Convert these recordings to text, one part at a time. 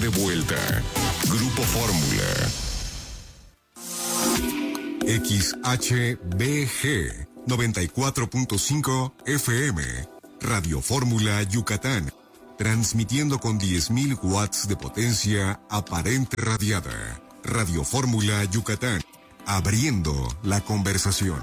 de vuelta. Grupo Fórmula. XHBG 94.5 FM. Radio Fórmula Yucatán. Transmitiendo con 10.000 watts de potencia aparente radiada. Radio Fórmula Yucatán. Abriendo la conversación.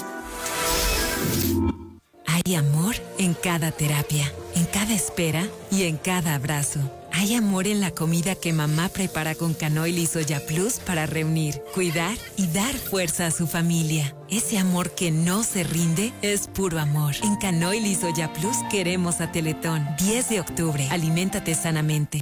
Hay amor en cada terapia, en cada espera y en cada abrazo. Hay amor en la comida que mamá prepara con Canoil y Soya Plus para reunir, cuidar y dar fuerza a su familia. Ese amor que no se rinde es puro amor. En Canoil y Soya Plus queremos a Teletón. 10 de octubre. Aliméntate sanamente.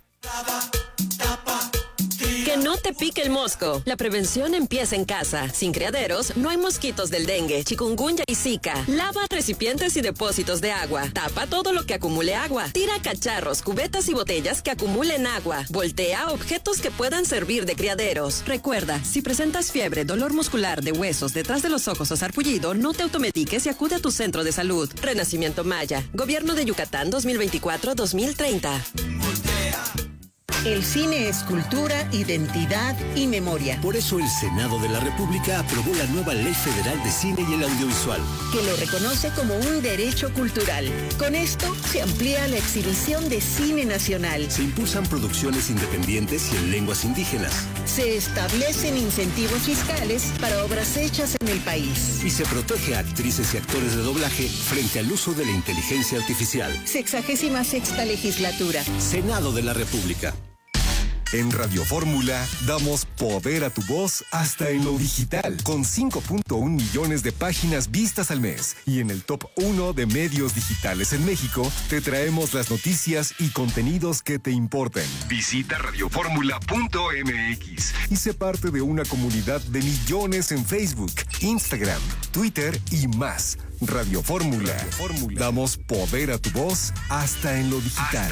Que no te pique el mosco. La prevención empieza en casa. Sin criaderos, no hay mosquitos del dengue, chikungunya y zika. Lava recipientes y depósitos de agua. Tapa todo lo que acumule agua. Tira cacharros, cubetas y botellas que acumulen agua. Voltea objetos que puedan servir de criaderos. Recuerda, si presentas fiebre, dolor muscular de huesos detrás de los ojos o sarpullido, no te automediques y acude a tu centro de salud. Renacimiento Maya. Gobierno de Yucatán 2024-2030. El cine es cultura, identidad y memoria. Por eso el Senado de la República aprobó la nueva Ley Federal de Cine y el Audiovisual, que lo reconoce como un derecho cultural. Con esto se amplía la exhibición de cine nacional. Se impulsan producciones independientes y en lenguas indígenas. Se establecen incentivos fiscales para obras hechas en el país. Y se protege a actrices y actores de doblaje frente al uso de la inteligencia artificial. 66ª legislatura. Senado de la República. En Radio Fórmula damos poder a tu voz hasta en lo digital, con 5.1 millones de páginas vistas al mes. Y en el top 1 de medios digitales en México, te traemos las noticias y contenidos que te importan. Visita radioformula.mx y sé parte de una comunidad de millones en Facebook, Instagram, Twitter y más. Radio Fórmula. Damos poder a tu voz hasta en lo digital.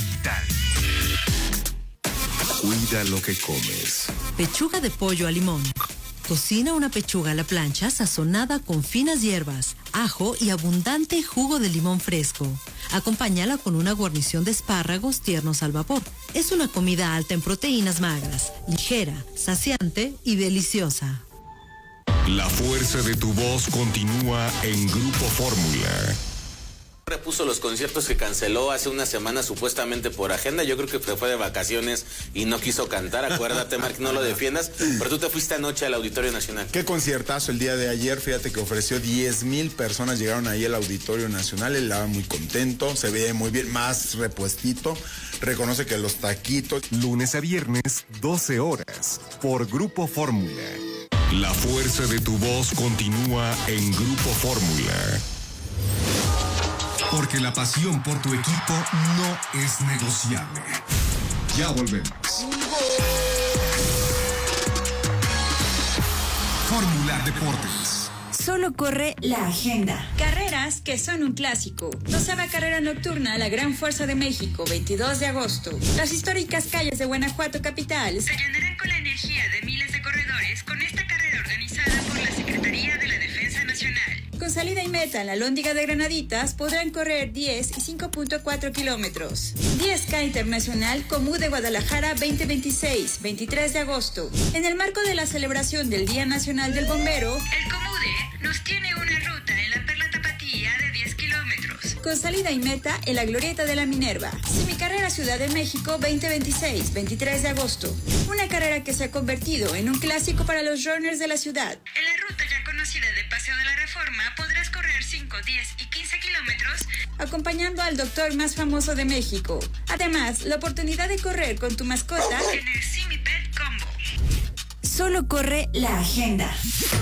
Cuida lo que comes. Pechuga de pollo a limón. Cocina una pechuga a la plancha sazonada con finas hierbas, ajo y abundante jugo de limón fresco. Acompáñala con una guarnición de espárragos tiernos al vapor. Es una comida alta en proteínas magras, ligera, saciante y deliciosa. La fuerza de tu voz continúa en Grupo Fórmula. Repuso los conciertos que canceló hace una semana supuestamente por agenda. Yo creo que se fue de vacaciones y no quiso cantar. Acuérdate, Mark, no lo defiendas. Pero tú te fuiste anoche al Auditorio Nacional. Qué conciertazo el día de ayer. Fíjate que ofreció 10,000 personas. Llegaron ahí al Auditorio Nacional. Él estaba muy contento. Se ve muy bien, más repuestito. Reconoce que los taquitos. Lunes a viernes, 12 horas. Por Grupo Fórmula. La fuerza de tu voz continúa en Grupo Fórmula. Porque la pasión por tu equipo no es negociable. Ya volvemos. Fórmula Deportes. Solo corre la agenda. Carreras que son un clásico. 12ª carrera nocturna, la Gran Fuerza de México, 22 de agosto. Las históricas calles de Guanajuato capital se llenarán con la energía de miles de corredores con esta carrera organizada por la Secretaría de la Defensa Nacional. Con salida y meta en la Lóndiga de Granaditas podrán correr 10 y 5.4 kilómetros. 10K Internacional Comú de Guadalajara 2026, 23 de agosto. En el marco de la celebración del Día Nacional del Bombero, el Comude nos tiene una ruta en la Perla Tapatía de 10 kilómetros. Con salida y meta en la Glorieta de la Minerva. Semicarrera Ciudad de México 2026, 23 de agosto. Una carrera que se ha convertido en un clásico para los runners de la ciudad. En la ruta ya conocida de Paseo de la Reforma podrás correr 5, 10 y 15 kilómetros acompañando al doctor más famoso de México. Además, la oportunidad de correr con tu mascota en el Simi Pet Combo. Solo corre la agenda.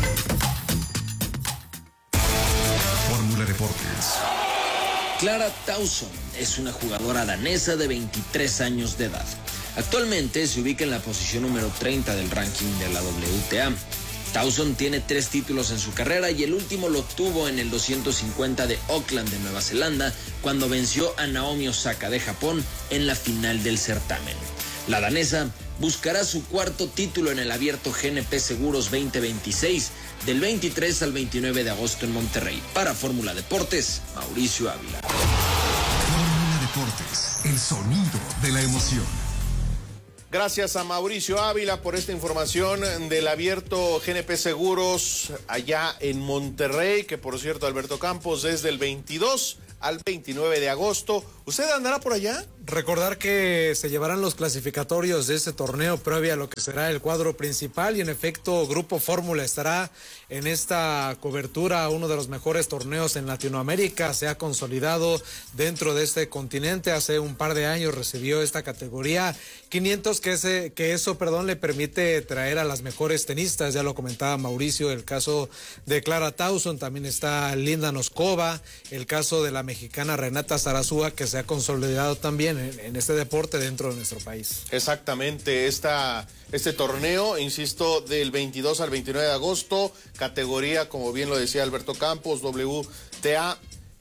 Fórmula Deportes. Clara Tauson es una jugadora danesa de 23 años de edad. Actualmente se ubica en la posición número 30 del ranking de la WTA. Tauson tiene 3 títulos en su carrera y el último lo obtuvo en el 250 de Auckland de Nueva Zelanda, cuando venció a Naomi Osaka de Japón en la final del certamen. La danesa buscará su 4º título en el Abierto GNP Seguros 2026 del 23 al 29 de agosto en Monterrey. Para Fórmula Deportes, Mauricio Ávila. Fórmula Deportes, el sonido de la emoción. Gracias a Mauricio Ávila por esta información del abierto GNP Seguros allá en Monterrey, que por cierto, Alberto Campos, desde el 22 al 29 de agosto. ¿Usted andará por allá? Recordar que se llevarán los clasificatorios de este torneo previo a lo que será el cuadro principal y en efecto Grupo Fórmula estará en esta cobertura, uno de los mejores torneos en Latinoamérica, se ha consolidado dentro de este continente, hace un par de años recibió esta categoría 500 que eso le permite traer a las mejores tenistas, ya lo comentaba Mauricio, el caso de Clara Tauson, también está Linda Noskova, el caso de la mexicana Renata Zarazúa que se ha consolidado también en este deporte dentro de nuestro país. Exactamente, este torneo, insisto, del 22 al 29 de agosto, categoría, como bien lo decía Alberto Campos, WTA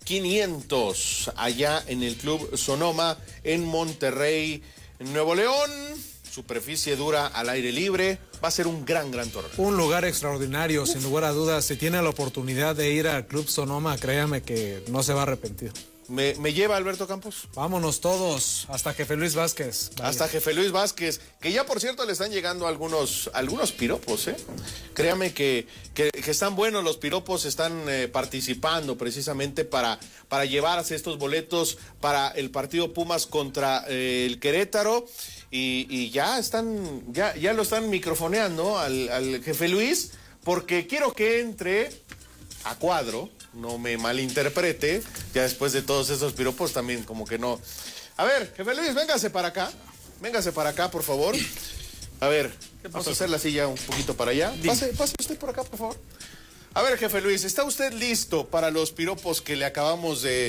500, allá en el Club Sonoma, en Monterrey, Nuevo León. Superficie dura al aire libre, va a ser un gran torneo. Un lugar extraordinario, sin lugar a dudas. Si tiene la oportunidad de ir al Club Sonoma, créame que no se va a arrepentir. ¿Me lleva Alberto Campos? Vámonos todos, hasta Jefe Luis Vázquez. Vaya. Hasta Jefe Luis Vázquez, que ya por cierto le están llegando algunos piropos, ¿eh? Créame que están buenos los piropos, están participando precisamente para llevarse estos boletos para el partido Pumas contra el Querétaro. Y ya lo están microfoneando al Jefe Luis, porque quiero que entre a cuadro. No me malinterprete, ya después de todos esos piropos también como que no. A ver, Jefe Luis, véngase para acá, por favor. A ver, vamos a hacer la silla un poquito para allá. Pase usted por acá, por favor. A ver, Jefe Luis, ¿está usted listo para los piropos que le acabamos ¿Le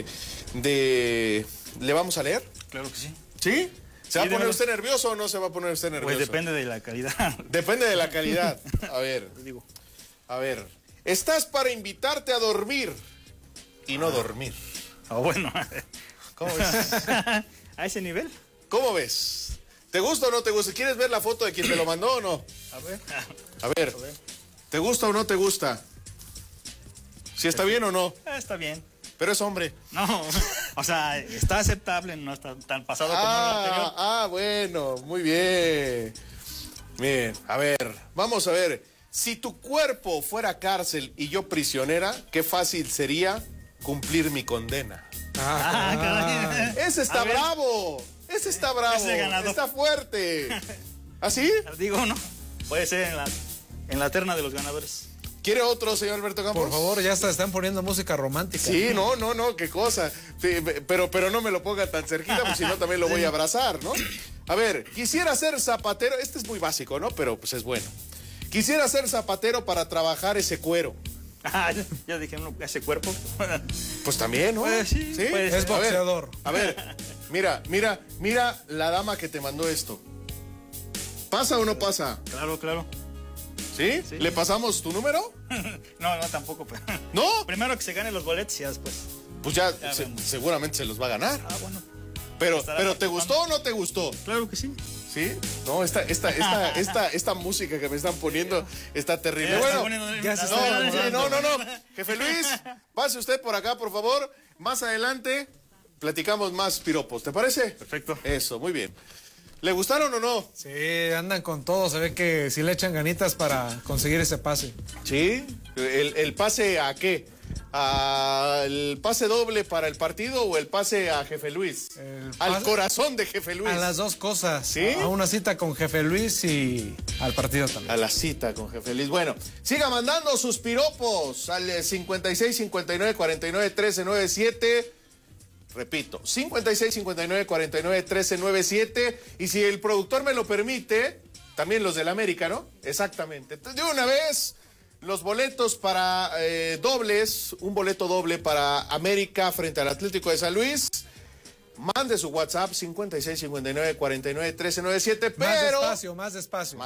vamos a leer? Claro que sí. ¿Sí? ¿Se va a poner usted nervioso o no se va a poner usted nervioso? Pues depende de la calidad. Depende de la calidad. A ver. A ver. Estás para invitarte a dormir y no dormir. Bueno. ¿Cómo ves? ¿A ese nivel? ¿Cómo ves? ¿Te gusta o no te gusta? ¿Quieres ver la foto de quien te lo mandó o no? A ver. ¿Te gusta o no te gusta? ¿Si está bien o no? Está bien. Pero es hombre. No, o sea, está aceptable, no está tan pasado como el anterior. Bueno, muy bien. Bien, a ver, vamos a ver. Si tu cuerpo fuera cárcel y yo prisionera, qué fácil sería cumplir mi condena. Caray. Ese está bravo. Ese está bravo. Está fuerte. ¿Así? Digo, no. Puede ser en la terna de los ganadores. ¿Quiere otro, señor Alberto Campos? Por favor, ya están poniendo música romántica. Sí, no, qué cosa. Sí, pero no me lo ponga tan cerquita, porque si no también lo voy a abrazar, ¿no? A ver, quisiera ser zapatero. Este es muy básico, ¿no? Pero pues es bueno. Quisiera ser zapatero para trabajar ese cuero. Ya dije, ese cuerpo. Pues también, ¿no? Pues sí. Es boxeador. A ver, mira la dama que te mandó esto. ¿Pasa o no pasa? Claro. ¿Sí? ¿Le pasamos tu número? No, tampoco. ¿No? Primero que se gane los boletos y ya después. Pues seguramente se los va a ganar. Bueno. Pero ¿te gustó o no te gustó? Claro que sí. ¿Sí? No, esta música que me están poniendo está terrible. No. Jefe Luis, pase usted por acá, por favor. Más adelante platicamos más piropos, ¿te parece? Perfecto. Eso, muy bien. ¿Le gustaron o no? Sí, andan con todo. Se ve que sí le echan ganitas para conseguir ese pase. ¿Sí? ¿El pase a qué? ¿Al pase doble para el partido o el pase a Jefe Luis? Al corazón de Jefe Luis. A las dos cosas. ¿Sí? A una cita con Jefe Luis y al partido también. A la cita con Jefe Luis. Bueno, siga mandando sus piropos al 56 59 49 13 97. Repito, 56 59 49 13 97. Y si el productor me lo permite, también los del América, ¿no? Exactamente. Entonces, de una vez, los boletos para dobles, un boleto doble para América frente al Atlético de San Luis. Mande su WhatsApp 56 59 49 13 97, pero más despacio.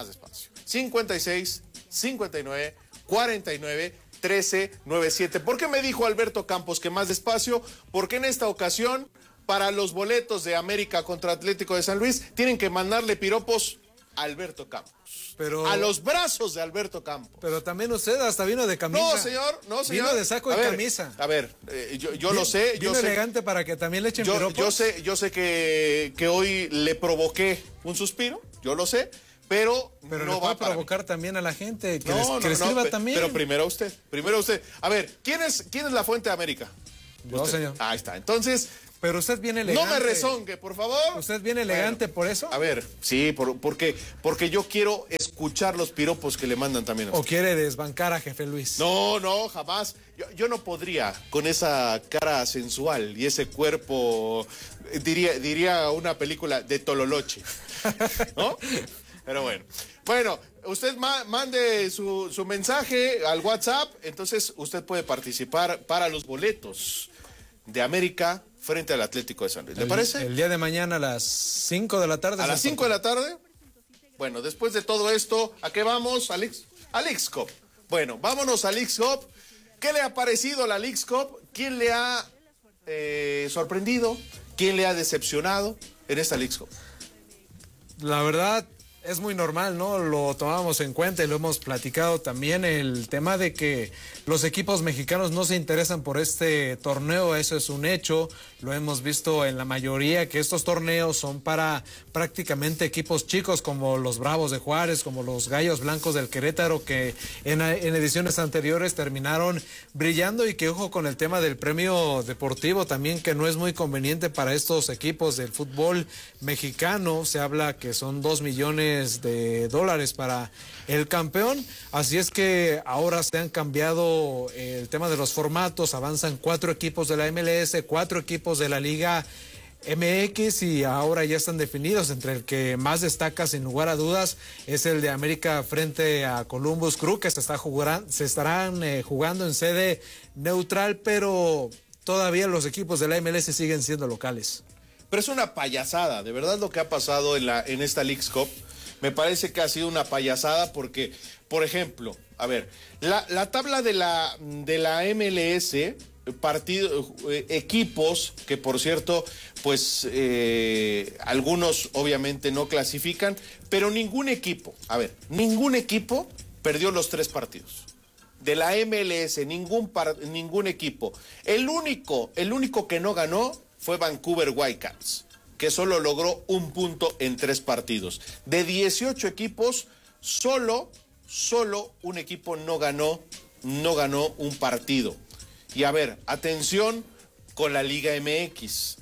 56 59 49 13 97. ¿Por qué me dijo Alberto Campos que más despacio? Porque en esta ocasión, para los boletos de América contra Atlético de San Luis, tienen que mandarle piropos a Alberto Campos. A los brazos de Alberto Campos. Pero también usted hasta vino de camisa. No, señor. Vino de saco y camisa. A ver, yo lo sé. Vino elegante para que también le echen piropos. Yo sé que hoy le provoqué un suspiro. yo lo sé, pero no no va va a provocar también a la gente, que les sirva también. Pero primero usted. A ver, ¿quién es la fuente de América? No, señor. Ahí está, entonces... Pero usted viene elegante. No me rezongue, por favor. ¿Usted viene elegante por eso? A ver, sí, porque yo quiero escuchar los piropos que le mandan también a usted. ¿O quiere desbancar a Jefe Luis? No, jamás. Yo no podría con esa cara sensual y ese cuerpo, diría una película de Tololoche, ¿no? Pero bueno. Bueno, usted mande su mensaje al WhatsApp, entonces usted puede participar para los boletos de América frente al Atlético de San Luis. ¿Le parece? El día de mañana a las 5 de la tarde. ¿A las 5 de la tarde? Bueno, después de todo esto, ¿a qué vamos, Alex? Al Leagues Cup. Bueno, vámonos al Leagues Cup. ¿Qué le ha parecido la Leagues Cup? ¿Quién le ha sorprendido? ¿Quién le ha decepcionado en esta Leagues Cup? La verdad, es muy normal, ¿no? Lo tomamos en cuenta y lo hemos platicado también, el tema de que los equipos mexicanos no se interesan por este torneo, eso es un hecho. Lo hemos visto en la mayoría, que estos torneos son para prácticamente equipos chicos como los Bravos de Juárez, como los Gallos Blancos del Querétaro, que en ediciones anteriores terminaron brillando, y que ojo con el tema del premio deportivo también, que no es muy conveniente para estos equipos del fútbol mexicano. Se habla que son $2 millones para el campeón, así es que ahora se han cambiado el tema de los formatos, avanzan 4 equipos de la MLS, 4 equipos de la Liga MX, y ahora ya están definidos. Entre el que más destaca sin lugar a dudas es el de América frente a Columbus Crew, que se estarán jugando en sede neutral, pero todavía los equipos de la MLS siguen siendo locales. Pero es una payasada, de verdad, lo que ha pasado en esta Leagues Cup. Me parece que ha sido una payasada porque, por ejemplo, a ver, la tabla de la MLS, equipos que, por cierto, pues algunos obviamente no clasifican, pero ningún equipo perdió los 3 partidos. De la MLS, ningún equipo. El único que no ganó fue Vancouver Whitecaps, que solo logró 1 punto en 3 partidos. De 18 equipos, solo un equipo no ganó un partido. Y a ver, atención con la Liga MX.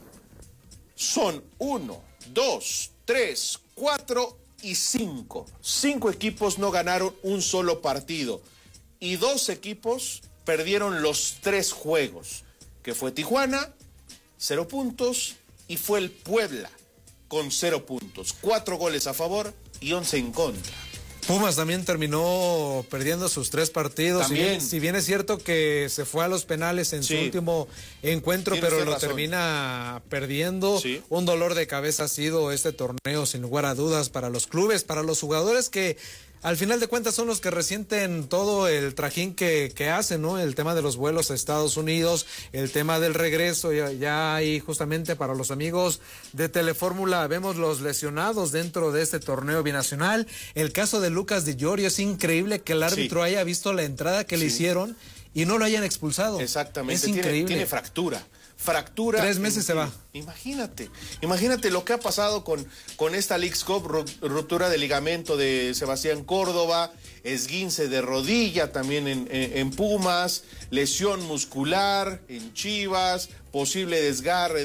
Son 1, 2, 3, 4 y 5. 5 equipos no ganaron un solo partido. Y 2 equipos perdieron los 3 juegos, que fue Tijuana, 0 puntos, y fue el Puebla con 0 puntos. 4 goles a favor y 11 en contra. Pumas también terminó perdiendo sus 3 partidos. Si bien es cierto que se fue a los penales en su último encuentro, pero lo termina perdiendo. Sí. Un dolor de cabeza ha sido este torneo, sin lugar a dudas, para los clubes, para los jugadores, que al final de cuentas son los que resienten todo el trajín que hacen, ¿no? El tema de los vuelos a Estados Unidos, el tema del regreso, ya ahí justamente para los amigos de Telefórmula vemos los lesionados dentro de este torneo binacional. El caso de Lucas Di Llorio, es increíble que el árbitro haya visto la entrada que le hicieron y no lo hayan expulsado. Exactamente. Es increíble. Tiene fractura. 3 meses se va. Imagínate lo que ha pasado con esta Leagues Cup, ruptura de ligamento de Sebastián Córdoba, esguince de rodilla también en Pumas, lesión muscular en Chivas, posible desgarre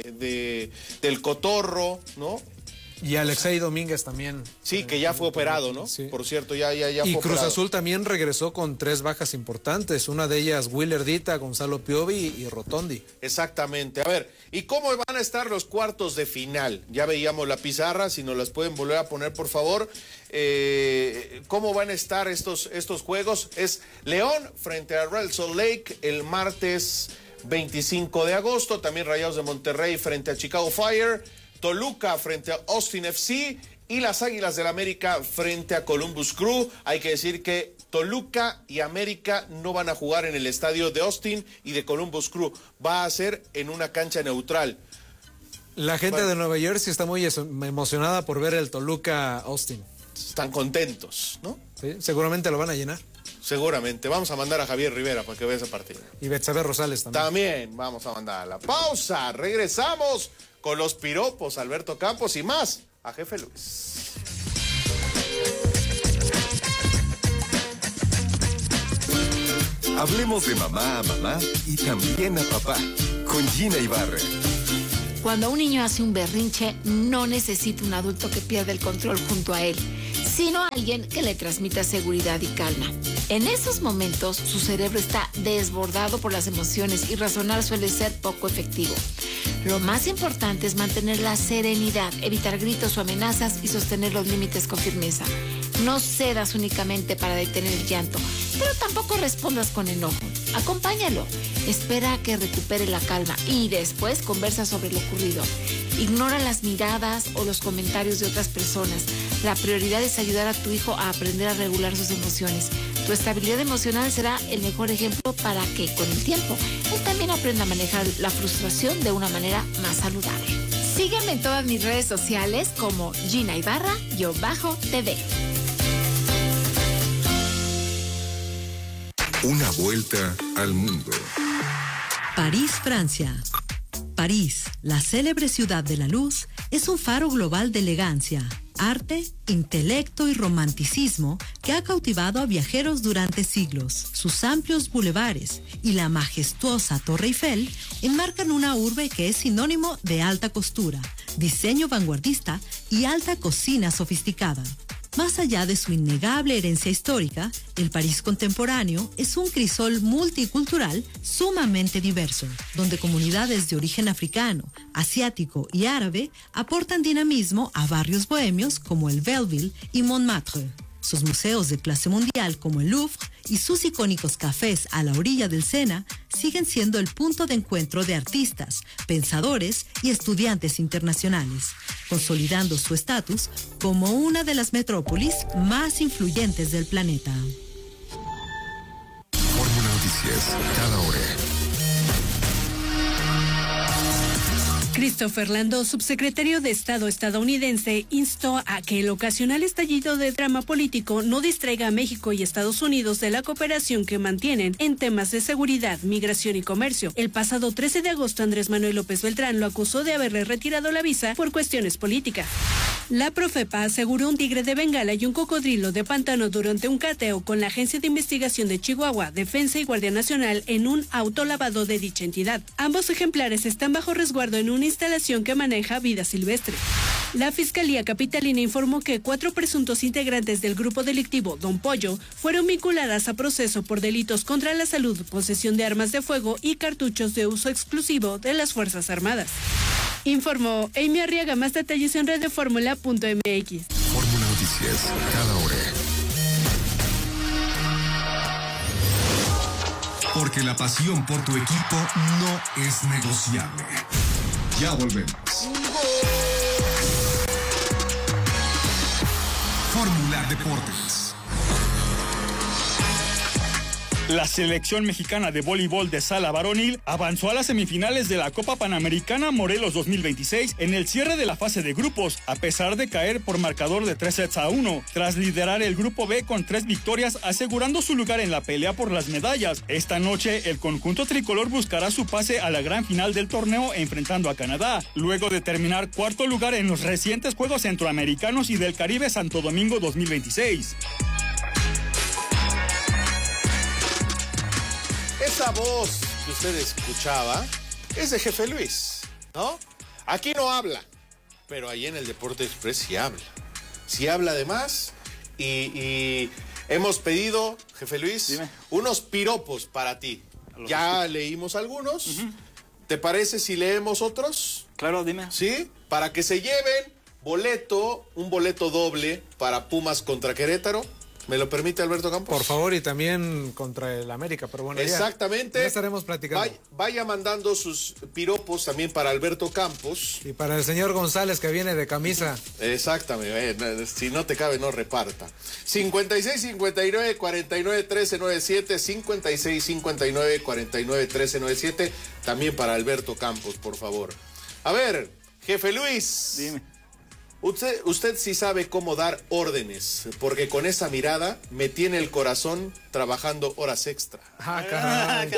del cotorro, ¿no? Y Alexei Domínguez también. Sí, que ya fue operado, ¿no? Sí. Por cierto, ya fue operado. Y Cruz Azul también regresó con 3 bajas importantes. Una de ellas, Willer Dita, Gonzalo Piovi y Rotondi. Exactamente. A ver, ¿y cómo van a estar los cuartos de final? Ya veíamos la pizarra, si nos las pueden volver a poner, por favor. ¿Cómo van a estar estos juegos? Es León frente a Real Salt Lake el martes 25 de agosto. También Rayados de Monterrey frente a Chicago Fire. Toluca frente a Austin FC y las Águilas del América frente a Columbus Crew. Hay que decir que Toluca y América no van a jugar en el estadio de Austin y de Columbus Crew. Va a ser en una cancha neutral. La gente de Nueva Jersey está muy emocionada por ver el Toluca Austin. Están contentos, ¿no? Sí, seguramente lo van a llenar. Seguramente. Vamos a mandar a Javier Rivera para que vea esa partida. Y Betsabe Rosales también. También vamos a mandar a la pausa. Regresamos con los piropos, Alberto Campos y más a Jefe Luis. Hablemos de mamá a mamá y también a papá, con Gina Ibarra. Cuando un niño hace un berrinche, no necesita un adulto que pierda el control junto a él, sino alguien que le transmita seguridad y calma. En esos momentos, su cerebro está desbordado por las emociones y razonar suele ser poco efectivo. Lo más importante es mantener la serenidad, evitar gritos o amenazas y sostener los límites con firmeza. No cedas únicamente para detener el llanto, pero tampoco respondas con enojo. Acompáñalo, espera a que recupere la calma y después conversa sobre lo ocurrido. Ignora las miradas o los comentarios de otras personas. La prioridad es ayudar a tu hijo a aprender a regular sus emociones. Tu estabilidad emocional será el mejor ejemplo para que, con el tiempo, él también aprenda a manejar la frustración de una manera más saludable. Sígueme en todas mis redes sociales como Gina Ibarra-TV. Una vuelta al mundo. París, Francia. París, la célebre ciudad de la luz, es un faro global de elegancia, arte, intelecto y romanticismo que ha cautivado a viajeros durante siglos. Sus amplios bulevares y la majestuosa Torre Eiffel enmarcan una urbe que es sinónimo de alta costura, diseño vanguardista y alta cocina sofisticada. Más allá de su innegable herencia histórica, el París contemporáneo es un crisol multicultural sumamente diverso, donde comunidades de origen africano, asiático y árabe aportan dinamismo a barrios bohemios como el Belleville y Montmartre. Sus museos de clase mundial como el Louvre y sus icónicos cafés a la orilla del Sena siguen siendo el punto de encuentro de artistas, pensadores y estudiantes internacionales, consolidando su estatus como una de las metrópolis más influyentes del planeta. Fórmula Noticias, cada hora. Christopher Landau, subsecretario de Estado estadounidense, instó a que el ocasional estallido de drama político no distraiga a México y Estados Unidos de la cooperación que mantienen en temas de seguridad, migración y comercio. El pasado 13 de agosto, Andrés Manuel López Beltrán lo acusó de haberle retirado la visa por cuestiones políticas. La Profepa aseguró un tigre de Bengala y un cocodrilo de pantano durante un cateo con la Agencia de Investigación de Chihuahua, Defensa y Guardia Nacional en un autolavado de dicha entidad. Ambos ejemplares están bajo resguardo en una instalación que maneja vida silvestre. La Fiscalía Capitalina informó que 4 presuntos integrantes del grupo delictivo Don Pollo fueron vinculadas a proceso por delitos contra la salud, posesión de armas de fuego y cartuchos de uso exclusivo de las Fuerzas Armadas. Informó Amy Arriaga. Más detalles en reddeformula.mx. Fórmula Noticias, cada hora. Porque la pasión por tu equipo no es negociable. Ya volvemos. Fórmula Deportes. La selección mexicana de voleibol de sala varonil avanzó a las semifinales de la Copa Panamericana Morelos 2026 en el cierre de la fase de grupos, a pesar de caer por marcador de 3-1, tras liderar el grupo B con 3 victorias, asegurando su lugar en la pelea por las medallas. Esta noche, el conjunto tricolor buscará su pase a la gran final del torneo enfrentando a Canadá, luego de terminar cuarto lugar en los recientes Juegos Centroamericanos y del Caribe Santo Domingo 2026. Esa voz que usted escuchaba es de Jefe Luis, ¿no? Aquí no habla, pero ahí en el Deporte Express sí habla. Sí habla además y hemos pedido, Jefe Luis, dime, unos piropos para ti. Ya leímos algunos. ¿Te parece si leemos otros? Claro, dime. ¿Sí? Para que se lleven un boleto doble para Pumas contra Querétaro. ¿Me lo permite Alberto Campos? Por favor, y también contra el América, pero bueno, exactamente. Ya estaremos platicando. Vaya mandando sus piropos también para Alberto Campos. Y para el señor González, que viene de camisa. Exactamente, si no te cabe, no reparta. 56 59 49 13 97, 56 59 49 13 97, también para Alberto Campos, por favor. A ver, Jefe Luis. Dime. Usted sí sabe cómo dar órdenes, porque con esa mirada me tiene el corazón trabajando horas extra. Caray.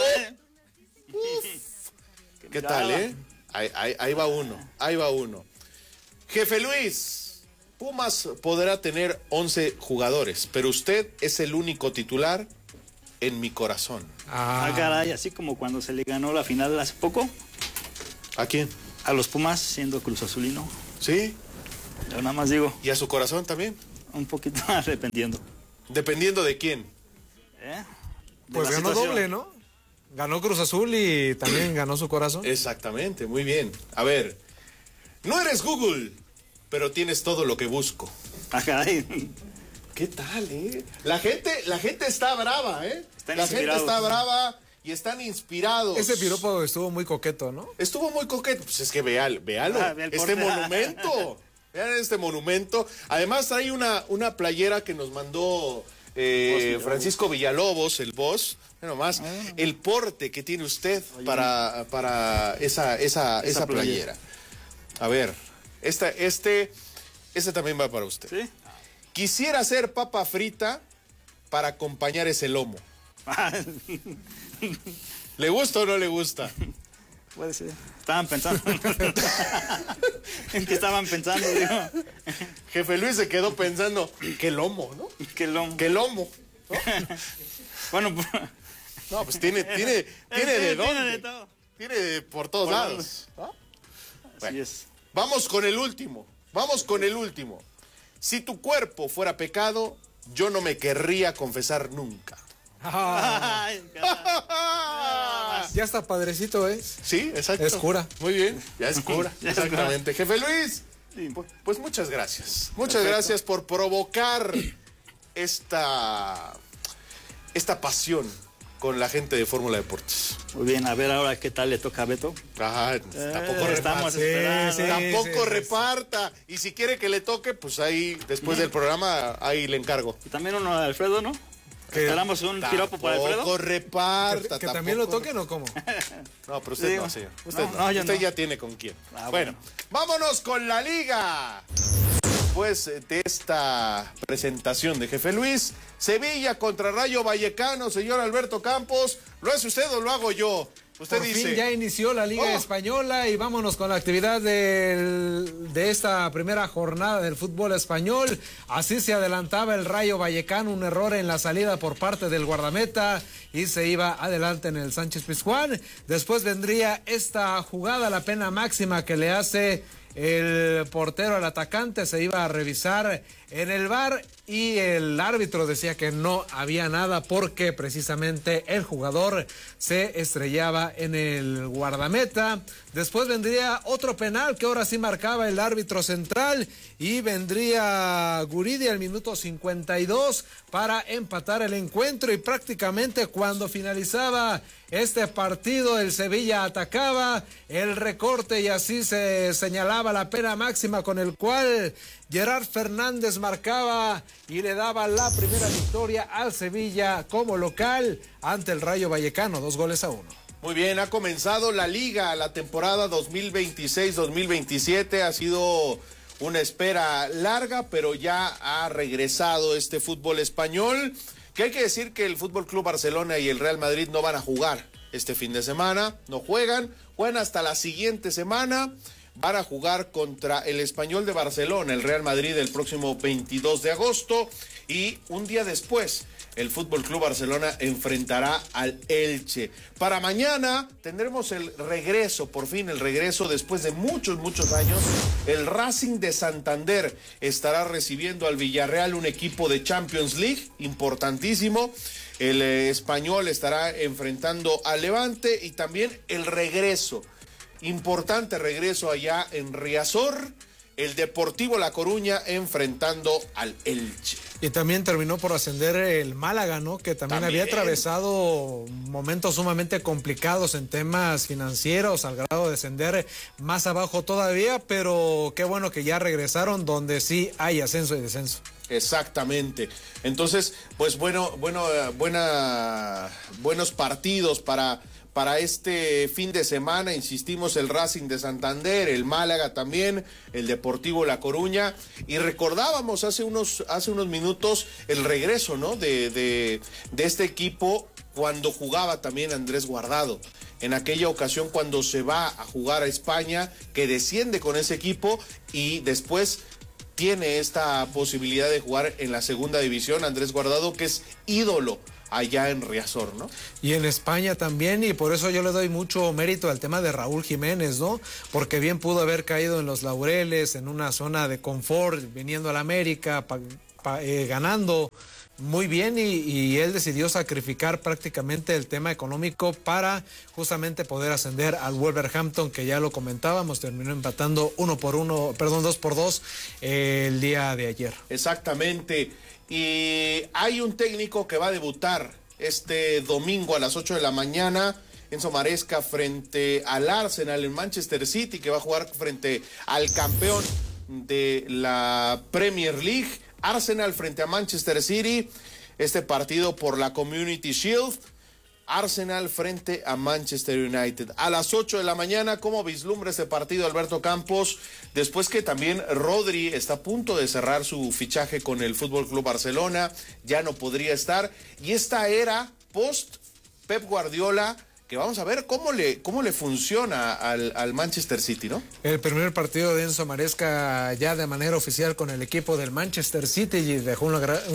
¿Qué tal, Ahí va uno. Jefe Luis, Pumas podrá tener 11 jugadores, pero usted es el único titular en mi corazón. Caray, así como cuando se le ganó la final hace poco. ¿A quién? A los Pumas, siendo Cruz Azulino. ¿Sí? Yo nada más digo. ¿Y a su corazón también? Un poquito dependiendo. ¿Dependiendo de quién? Pues ganó situación. Doble, ¿no? Ganó Cruz Azul y también ganó su corazón. Exactamente, muy bien. A ver, no eres Google, pero tienes todo lo que busco. ¿Qué tal, La gente está brava, La gente está brava y están inspirados. Ese piropo estuvo muy coqueto, ¿no? Estuvo muy coqueto. Pues es que véalo. Este monumento. Vean este monumento. Además trae una playera que nos mandó Francisco Villalobos, el boss. Nomás el porte que tiene usted para esa playera. A ver, este también va para usted. ¿Sí? Quisiera hacer papa frita para acompañar ese lomo. ¿Le gusta o no le gusta? Puede ser. Estaban pensando. ¿En qué estaban pensando? Digo. Jefe Luis se quedó pensando, ¿qué lomo, no? ¿Qué lomo? ¿Qué lomo? ¿No? Bueno, no, pues tiene de dónde. Tiene de todo. Tiene por todos lados. ¿No? Bueno, así es. Vamos con el último. Si tu cuerpo fuera pecado, yo no me querría confesar nunca. Ya está padrecito, Sí, exacto. Es cura. Muy bien, ya es cura. Exactamente. Jefe Luis, pues muchas gracias. Muchas gracias por provocar esta pasión con la gente de Fórmula Deportes. Muy bien, a ver ahora qué tal le toca a Beto. Tampoco estamos esperando. Tampoco reparta. Y si quiere que le toque, pues ahí, después del programa, ahí le encargo. Y también uno de Alfredo, ¿no? ¿Esperamos un piropo para Alfredo? Tampoco reparta. ¿Que también lo toquen o cómo? No, pero usted no, señor. Usted ya tiene con quién. Bueno, vámonos con la liga. Después de esta presentación de Jefe Luis, Sevilla contra Rayo Vallecano, señor Alberto Campos, ¿lo hace usted o lo hago yo? Usted Por dice. fin ya inició la Liga Española y vámonos con la actividad de esta primera jornada del fútbol español. Así se adelantaba el Rayo Vallecano, un error en la salida por parte del guardameta y se iba adelante en el Sánchez Pizjuán. Después vendría esta jugada, la pena máxima que le hace el portero al atacante, se iba a revisar en el VAR y el árbitro decía que no había nada porque precisamente el jugador se estrellaba en el guardameta. Después vendría otro penal que ahora sí marcaba el árbitro central y vendría Guridi al minuto 52 para empatar el encuentro, y prácticamente cuando finalizaba este partido el Sevilla atacaba el recorte y así se señalaba la pena máxima con el cual Gerard Fernández marcaba y le daba la primera victoria al Sevilla como local ante el Rayo Vallecano, 2-1. Muy bien, ha comenzado la liga, la temporada 2026-2027, ha sido una espera larga, pero ya ha regresado este fútbol español, que hay que decir que el Fútbol Club Barcelona y el Real Madrid no van a jugar este fin de semana, no juegan hasta la siguiente semana. Van a jugar contra el Español de Barcelona, el Real Madrid, el próximo 22 de agosto. Y un día después, el Fútbol Club Barcelona enfrentará al Elche. Para mañana tendremos el regreso, por fin el regreso después de muchos años. El Racing de Santander estará recibiendo al Villarreal, un equipo de Champions League importantísimo. El Español estará enfrentando al Levante y también el regreso. Importante regreso allá en Riazor, el Deportivo La Coruña enfrentando al Elche. Y también terminó por ascender el Málaga, ¿no? Que también había atravesado momentos sumamente complicados en temas financieros, al grado de descender más abajo todavía, pero qué bueno que ya regresaron donde sí hay ascenso y descenso. Exactamente. Entonces, pues buenos partidos para este fin de semana. Insistimos, el Racing de Santander, el Málaga también, el Deportivo La Coruña, y recordábamos hace unos minutos el regreso, ¿no? de este equipo cuando jugaba también Andrés Guardado. En aquella ocasión cuando se va a jugar a España, que desciende con ese equipo y después tiene esta posibilidad de jugar en la segunda división, Andrés Guardado, que es ídolo allá en Riazor, ¿no? Y en España también, y por eso yo le doy mucho mérito al tema de Raúl Jiménez, ¿no? Porque bien pudo haber caído en los laureles, en una zona de confort, viniendo a la América, ganando muy bien, y él decidió sacrificar prácticamente el tema económico para justamente poder ascender al Wolverhampton, que ya lo comentábamos, terminó empatando 2-2 el día de ayer. Exactamente. Y hay un técnico que va a debutar este domingo a las 8 de la mañana, Enzo Maresca, frente al Arsenal en Manchester City, que va a jugar frente al campeón de la Premier League. Arsenal frente a Manchester City, este partido por la Community Shield. Arsenal frente a Manchester United. A las 8 de la mañana, ¿cómo vislumbra este partido Alberto Campos? Después que también Rodri está a punto de cerrar su fichaje con el Fútbol Club Barcelona, ya no podría estar. Y esta era post Pep Guardiola, que vamos a ver cómo le funciona al Manchester City, ¿no? El primer partido de Enzo Maresca ya de manera oficial con el equipo del Manchester City, y dejó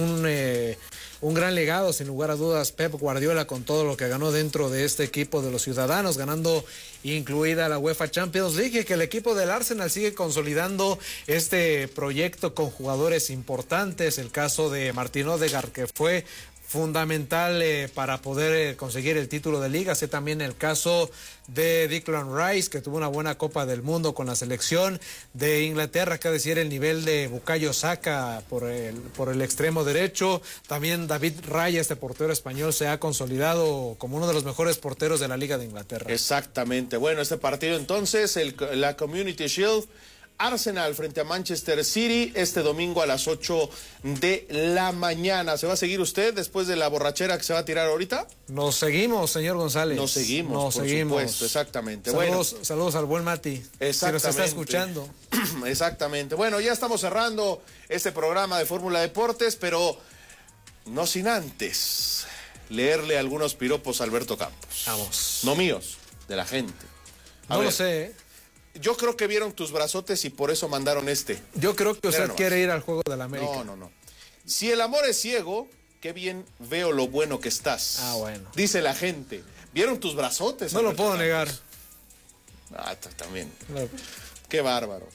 un gran legado, sin lugar a dudas, Pep Guardiola, con todo lo que ganó dentro de este equipo de los ciudadanos, ganando incluida la UEFA Champions League, y que el equipo del Arsenal sigue consolidando este proyecto con jugadores importantes. El caso de Martin Odegaard, que fue fundamental para poder conseguir el título de liga. Así también el caso de Declan Rice, que tuvo una buena Copa del Mundo con la selección de Inglaterra, que decir el nivel de Bukayo Saka por el extremo derecho. También David Raya, este portero español, se ha consolidado como uno de los mejores porteros de la Liga de Inglaterra. Exactamente. Bueno, este partido entonces, la Community Shield, Arsenal frente a Manchester City, este domingo a las 8 de la mañana. ¿Se va a seguir usted después de la borrachera que se va a tirar ahorita? Nos seguimos, señor González. Nos seguimos, por supuesto, exactamente. Saludos al buen Mati, exactamente, si nos está escuchando. Exactamente. Bueno, ya estamos cerrando este programa de Fórmula Deportes, pero no sin antes leerle algunos piropos a Alberto Campos. Vamos. No míos, de la gente. No lo sé, ¿eh? Yo creo que vieron tus brazotes y por eso mandaron este. Yo creo que usted quiere ir al Juego de la América. No. Si el amor es ciego, qué bien veo lo bueno que estás. Ah, bueno. Dice la gente. ¿Vieron tus brazotes? No lo puedo negar. Ah, también. No. Qué bárbaro.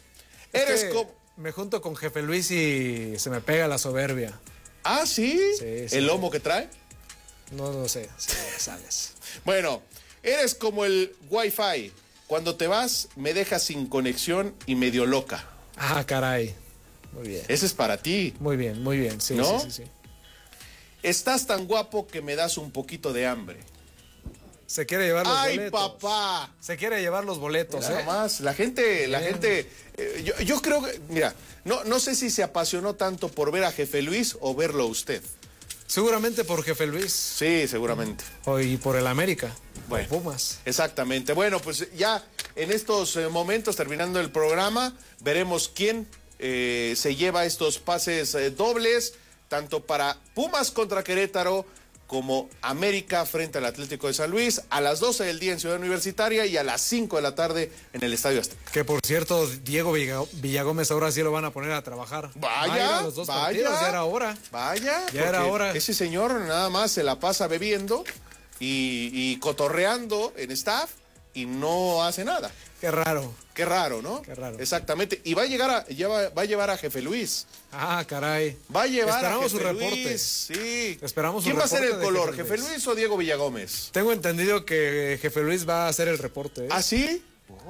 Me junto con Jefe Luis y se me pega la soberbia. ¿Ah, sí? Sí. ¿El lomo que trae? No lo sé. Sí, sabes. Bueno, eres como el Wi-Fi. Cuando te vas, me dejas sin conexión y medio loca. Ah, caray. Muy bien. Ese es para ti. Muy bien. Sí, ¿no? Sí. Estás tan guapo que me das un poquito de hambre. Se quiere llevar los boletos. ¡Ay, papá! Se quiere llevar los boletos, Nada más. La gente, yo creo que, mira, no sé si se apasionó tanto por ver a Jefe Luis o verlo a usted. Seguramente por Jefe Luis. Sí, seguramente. Y por el América. Bueno, por Pumas. Exactamente. Bueno, pues ya en estos momentos, terminando el programa, veremos quién se lleva estos pases dobles, tanto para Pumas contra Querétaro como América frente al Atlético de San Luis, a las 12 del día en Ciudad Universitaria y a las 5 de la tarde en el Estadio Azteca. Que por cierto, Diego Villagómez ahora sí lo van a poner a trabajar. Vaya, los dos partidos, ya era hora. Vaya, ya era hora. Ese señor nada más se la pasa bebiendo y cotorreando en staff y no hace nada. Qué raro. Qué raro, ¿no? Qué raro. Exactamente. Y va a llevar a Jefe Luis. Ah, caray. Va a llevar Esperamos a Jefe su reporte. Luis. Sí. Esperamos su ¿Quién va a reporte ser el color? Jefe Luis o Diego Villagómez? Tengo entendido que Jefe Luis va a hacer el reporte. ¿Ah, sí?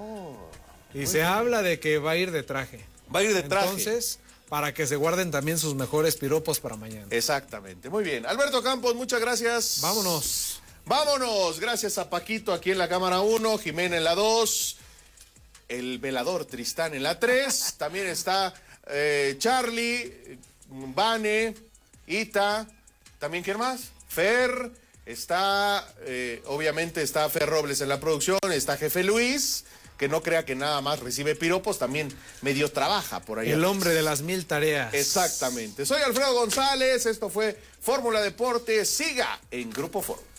Y se habla de que va a ir de traje. Va a ir de traje. Entonces, para que se guarden también sus mejores piropos para mañana. Exactamente. Muy bien. Alberto Campos, muchas gracias. Vámonos. Gracias a Paquito aquí en la cámara 1, Jimena en la 2, el velador Tristán en la 3. También está Charlie, Vane, Ita. ¿También quién más? Fer. Está, obviamente está Fer Robles en la producción. Está Jefe Luis, que no crea que nada más recibe piropos, también medio trabaja por ahí. El hombre de las 1000 tareas. Exactamente. Soy Alfredo González, esto fue Fórmula Deportes. Siga en Grupo Fórmula.